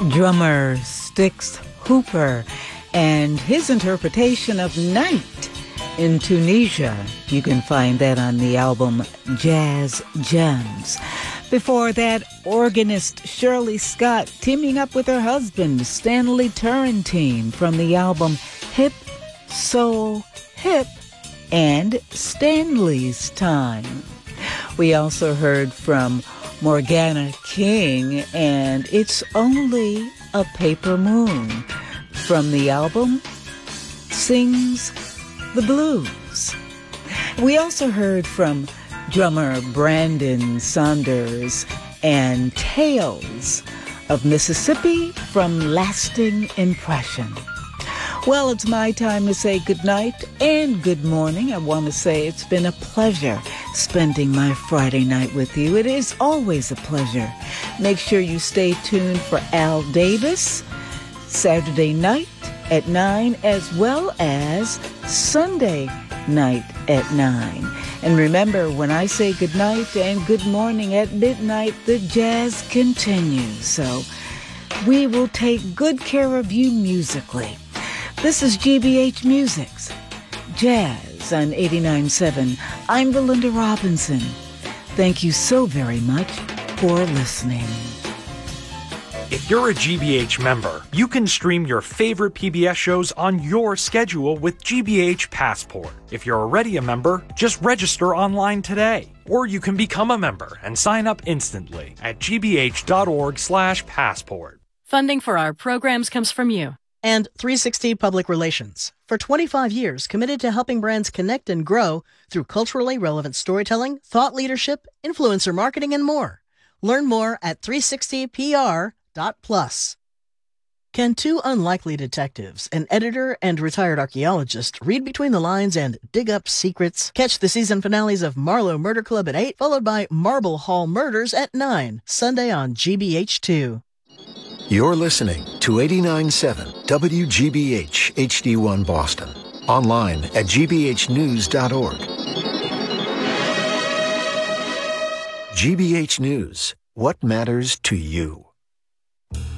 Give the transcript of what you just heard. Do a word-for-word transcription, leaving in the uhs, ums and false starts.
drummer Styx Hooper and his interpretation of Night in Tunisia. You can find that on the album Jazz Gems. Before that, organist Shirley Scott teaming up with her husband Stanley Turrentine from the album Hip, Soul, Hip, and Stanley's Time. We also heard from Morgana King and It's Only a Paper Moon from the album Sings the Blues. We also heard from drummer Brandon Saunders and Tales of Mississippi from Lasting Impression. Well, it's my time to say goodnight and good morning. I want to say it's been a pleasure spending my Friday night with you. It is always a pleasure. Make sure you stay tuned for Al Davis Saturday night at nine, as well as Sunday night at nine. And remember, when I say goodnight and good morning at midnight, the jazz continues. So we will take good care of you musically. This is G B H Music's Jazz on eighty-nine point seven. I'm Belinda Robinson. Thank you so very much for listening. If you're a G B H member, you can stream your favorite P B S shows on your schedule with G B H Passport. If you're already a member, just register online today. Or you can become a member and sign up instantly at gbh.org slash passport. Funding for our programs comes from you. And three sixty Public Relations, for twenty-five years committed to helping brands connect and grow through culturally relevant storytelling, thought leadership, influencer marketing, and more. Learn more at three sixty p r dot plus. Can two unlikely detectives, an editor and retired archaeologist, read between the lines and dig up secrets? Catch the season finales of Marlowe Murder Club at eight, followed by Marble Hall Murders at nine, Sunday on G B H two. You're listening to eighty-nine point seven W G B H H D one Boston. Online at g b h news dot org. G B H News. What matters to you?